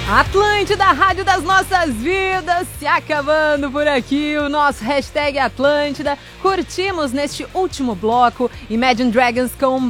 Atlântida, Rádio das Nossas Vidas, se acabando por aqui o nosso hashtag Atlântida. Curtimos neste último bloco Imagine Dragons com